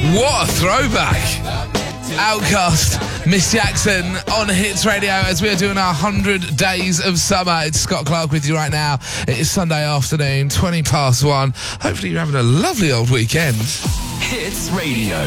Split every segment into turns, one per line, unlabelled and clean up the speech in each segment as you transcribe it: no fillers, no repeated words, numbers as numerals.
What a throwback. Outcast, Miss Jackson on Hits Radio as we are doing our 100 Days of Summer. It's Scott Clark with you right now. It is Sunday afternoon, 20 past 1. Hopefully you're having a lovely old weekend.
Hits Radio.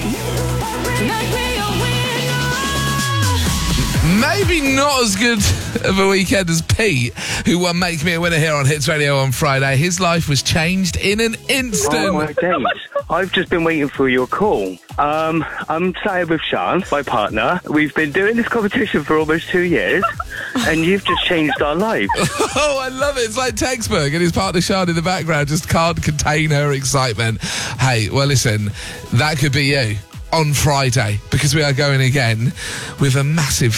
Maybe not as good of a weekend as Pete, who won Make Me a Winner here on Hits Radio on Friday. His life was changed in an instant.
Oh my days. I've just been waiting for your call. I'm sat here with Sean, my partner. We've been doing this competition for almost 2 years, and you've just changed our lives.
Oh, I love it. It's like textbook, and his partner Sean in the background just can't contain her excitement. Hey, well, listen, that could be you on Friday, because we are going again with a massive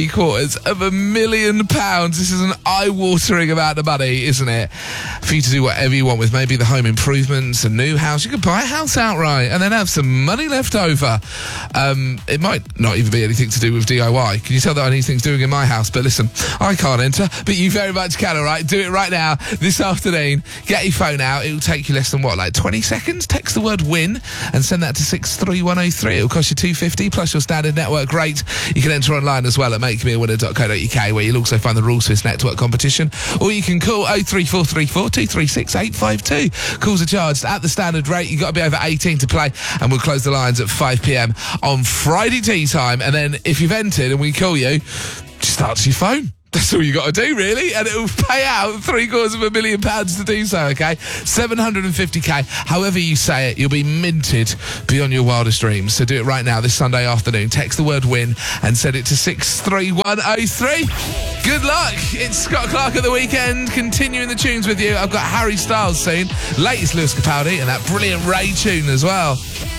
£750,000. This is an eye-watering amount of money, isn't it? For you to do whatever you want with maybe the home improvements, a new house. You could buy a house outright and then have some money left over. It might not even be anything to do with DIY. Can you tell that I need things doing in my house? But listen, I can't enter, but you very much can, all right? Do it right now, this afternoon. Get your phone out. It will take you less than, 20 seconds? Text the word WIN and send that to 63103. It'll cost you $2.50 plus your standard network rate. You can enter online as well at makemeawinner.co.uk, where you'll also find the rules for this network competition. Or you can call 03434 236 852. Calls are charged at the standard rate. You've got to be over 18 to play, and we'll close the lines at 5 p.m. on Friday tea time. And then if you've entered and we call you, just answer your phone. That's all you got to do, really, and it will pay out £750,000 to do so, okay? 750k, however you say it, you'll be minted beyond your wildest dreams. So do it right now, this Sunday afternoon. Text the word WIN and send it to 63103. Good luck. It's Scott Clark at the weekend, continuing the tunes with you. I've got Harry Styles soon, latest Lewis Capaldi, and that brilliant Ray tune as well.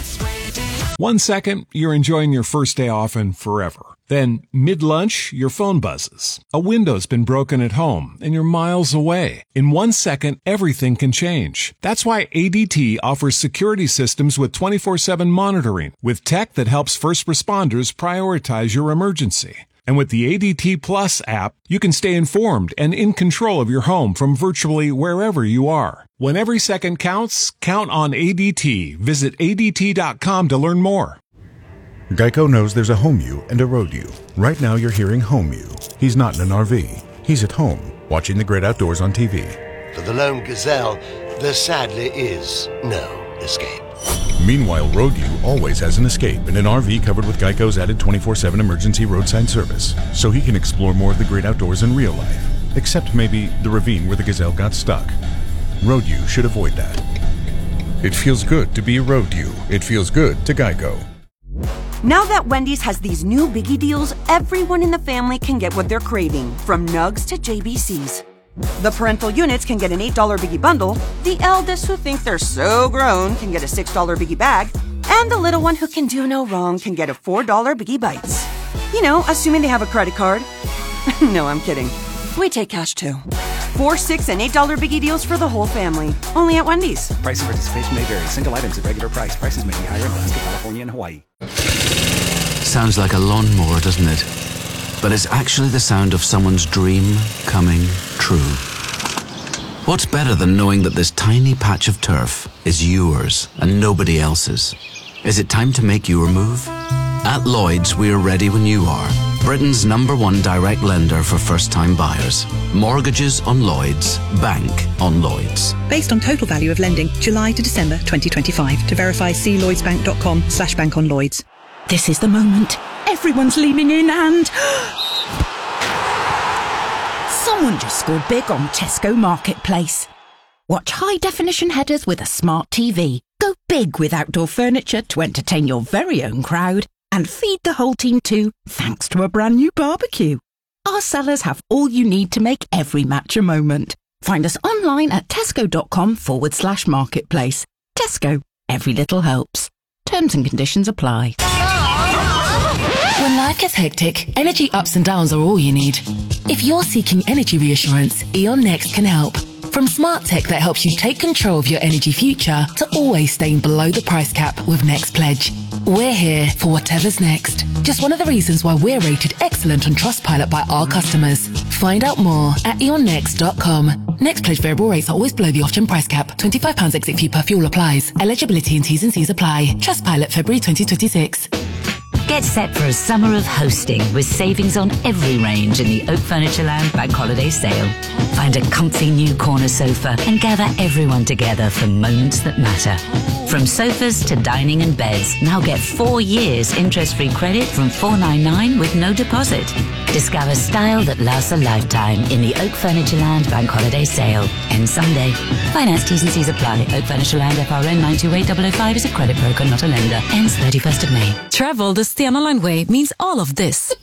1 second, you're enjoying your first day off and forever. Then, mid-lunch, your phone buzzes. A window's been broken at home, and you're miles away. In 1 second, everything can change. That's why ADT offers security systems with 24/7 monitoring, with tech that helps first responders prioritize your emergency. And with the ADT Plus app, you can stay informed and in control of your home from virtually wherever you are. When every second counts, count on ADT. Visit ADT.com to learn more.
Geico knows there's a home you and a road you. Right now you're hearing home you. He's not in an RV. He's at home, watching the great outdoors on TV.
For the lone gazelle, there sadly is no escape.
Meanwhile, road you always has an escape in an RV covered with Geico's added 24/7 emergency roadside service, so he can explore more of the great outdoors in real life. Except maybe the ravine where the gazelle got stuck. Road you should avoid that. It feels good to be road you. It feels good to Geico.
Now that Wendy's has these new biggie deals, everyone in the family can get what they're craving, from nugs to JBCs. The parental units can get an $8 biggie bundle, the eldest who think they're so grown can get a $6 biggie bag, and the little one who can do no wrong can get a $4 biggie bites. You know, assuming they have a credit card. No, I'm kidding. We take cash too. 4, 6, and $8 biggie deals for the whole family. Only at Wendy's.
Price and participation may vary. Single items at regular price. Prices may be higher in Alaska, California, and Hawaii.
Sounds like a lawnmower, doesn't it? But it's actually the sound of someone's dream coming true. What's better than knowing that this tiny patch of turf is yours and nobody else's? Is it time to make your move? At Lloyds, we're ready when you are. Britain's #1 direct lender for first-time buyers. Mortgages on Lloyds. Bank on Lloyds.
Based on total value of lending, July to December 2025. To verify, see lloydsbank.com/bank on Lloyds. This is the moment. Everyone's leaning in and... Someone just scored big on Tesco Marketplace. Watch high-definition headers with a smart TV. Go big with outdoor furniture to entertain your very own crowd. And feed the whole team too, thanks to a brand new barbecue. Our sellers have all you need to make every match a moment. Find us online at tesco.com/marketplace. Tesco, every little helps. Terms and conditions apply.
When life gets hectic, energy ups and downs are all you need. If you're seeking energy reassurance, E.ON Next can help. From smart tech that helps you take control of your energy future to always staying below the price cap with Next Pledge. We're here for whatever's next. Just one of the reasons why we're rated excellent on Trustpilot by our customers. Find out more at eonnext.com. Next pledge variable rates are always below the off-gen price cap. £25 exit fee per fuel applies. Eligibility and T's and C's apply. Trustpilot February 2026.
Get set for a summer of hosting with savings on every range in the Oak Furnitureland Bank Holiday Sale. Find a comfy new corner sofa and gather everyone together for moments that matter. From sofas to dining and beds, now get 4 years interest-free credit from $499 with no deposit. Discover style that lasts a lifetime in the Oak Furnitureland Bank Holiday Sale. Ends Sunday. Finance T's and C's apply. Oak Furnitureland FRN 928005 is a credit broker, not a lender. Ends 31st of May.
Travel the Stena Line way means all of this.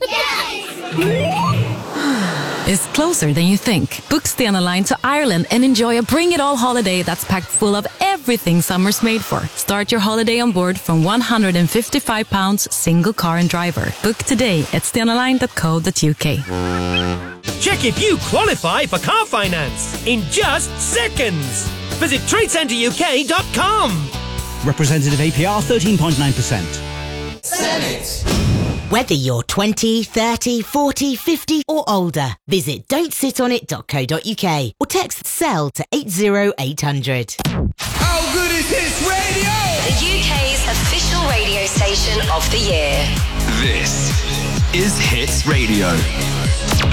Is closer than you think. Book Stena Line to Ireland and enjoy a bring it all holiday that's packed full of everything summer's made for. Start your holiday on board from £155 single car and driver. Book today at stenaline.co.uk.
Check if you qualify for car finance in just seconds. Visit TradeCenterUK.com.
Representative APR 13.9%.
Senate. Whether you're 20, 30, 40, 50 or older, visit don'tsitonit.co.uk or text CELL to 80800.
How good is Hits Radio?
The UK's official radio station of the year.
This is Hits Radio.